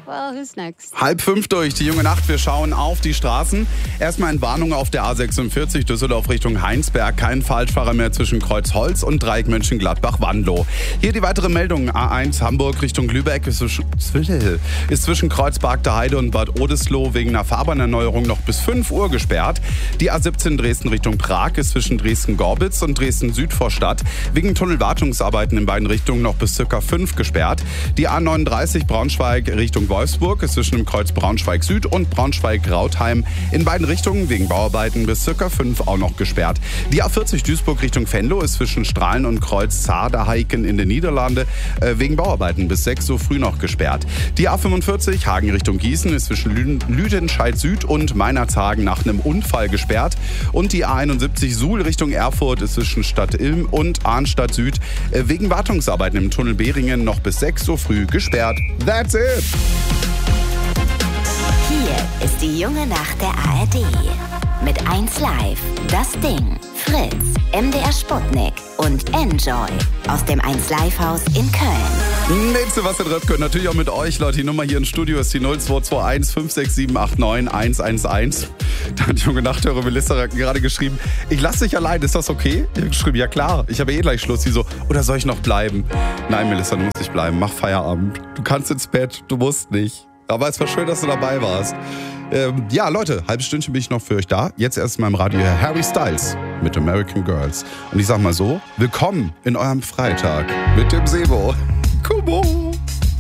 Well, who's next? 4:30 durch, die junge Nacht. Wir schauen auf die Straßen. Erstmal in Warnung auf der A46 Düsseldorf Richtung Heinsberg. Kein Falschfahrer mehr zwischen Kreuzholz und Dreieck Mönchengladbach-Wanlo. Hier die weitere Meldung. A1 Hamburg Richtung Lübeck ist zwischen Kreuzberg Heide und Bad Oldesloe wegen einer Fahrbahnerneuerung noch bis 5 Uhr gesperrt. Die A17 Dresden Richtung Prag ist zwischen Dresden-Gorbitz und Dresden-Südvorstadt wegen Tunnelwartungsarbeiten in beiden Richtungen noch bis ca. 5 gesperrt. Die A39 Braunschweig Richtung Wolfsburg ist zwischen dem Kreuz Braunschweig Süd und Braunschweig-Rautheim in beiden Richtungen wegen Bauarbeiten bis ca. 5 auch noch gesperrt. Die A40 Duisburg Richtung Venlo ist zwischen Strahlen und Kreuz Zaardeheiken in den Niederlande wegen Bauarbeiten bis 6 Uhr früh noch gesperrt. Die A45 Hagen Richtung Gießen ist zwischen Lüdenscheid Süd und Meinerzhagen nach einem Unfall gesperrt. Und die A71 Suhl Richtung Erfurt ist zwischen Stadt Ilm und Arnstadt Süd wegen Wartungsarbeiten im Tunnel Behringen noch bis 6 Uhr früh gesperrt. That's it! Hier ist die junge Nacht der ARD. Mit 1 Live, Das Ding, Fritz, MDR Sputnik und Enjoy aus dem 1 Live Haus in Köln. Nächste, was ihr drauf könnt, natürlich auch mit euch, Leute. Die Nummer hier im Studio ist die 0221 56789 111. Da hat die junge Nachthörer Melissa gerade geschrieben, ich lasse dich allein, ist das okay? Ich habe geschrieben, ja klar, ich habe gleich Schluss. Sie so, oder soll ich noch bleiben? Nein, Melissa, du musst nicht bleiben, mach Feierabend. Du kannst ins Bett, du musst nicht. Aber es war schön, dass du dabei warst. Ja, Leute, halbes Stündchen bin ich noch für euch da. Jetzt erst mal im Radio Harry Styles mit American Girls. Und ich sag mal so, willkommen in eurem Freitag mit dem Sebo. Come on.